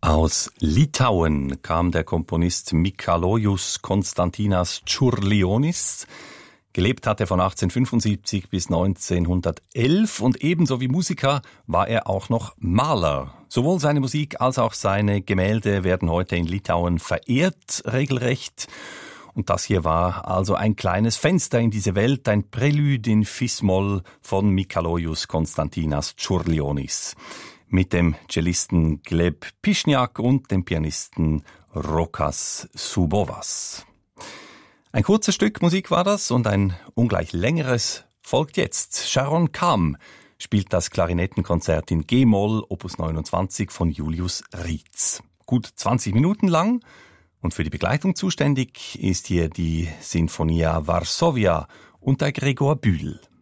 Aus Litauen kam der Komponist Mikalojus Konstantinas Čiurlionis. Gelebt hat er von 1875 bis 1911 und ebenso wie Musiker war er auch noch Maler. Sowohl seine Musik als auch seine Gemälde werden heute in Litauen verehrt, regelrecht. Und das hier war also ein kleines Fenster in diese Welt, ein Prälude in Fis-Moll von Mikalojus Konstantinas Čiurlionis. Mit dem Cellisten Gleb Pišňák und dem Pianisten Rokas Subovas. Ein kurzes Stück Musik war das und ein ungleich längeres folgt jetzt. Sharon Kam spielt das Klarinettenkonzert in G-Moll, Opus 29 von Julius Rietz. Gut 20 Minuten lang und für die Begleitung zuständig ist hier die Sinfonia Varsovia unter Gregor Bühl.